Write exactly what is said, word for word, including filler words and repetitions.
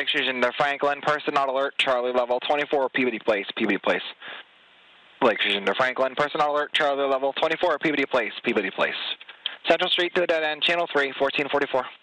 Lake Street Gender Franklin, person not alert, Charlie level twenty-four, Peabody Place, Peabody Place. Lake Street Gender Franklin, person not alert, Charlie level twenty-four, Peabody Place, Peabody Place. Central Street to a dead end, channel three, fourteen forty-four.